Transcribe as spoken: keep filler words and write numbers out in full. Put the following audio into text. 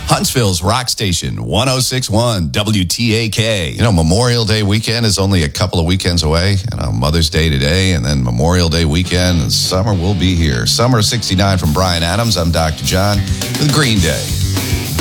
Huntsville's Rock Station, one oh six point one W T A K. You know, Memorial Day weekend is only a couple of weekends away. You know, Mother's Day today, and then Memorial Day weekend, and summer will be here. Summer sixty-nine from Bryan Adams. I'm Doctor John with Green Day.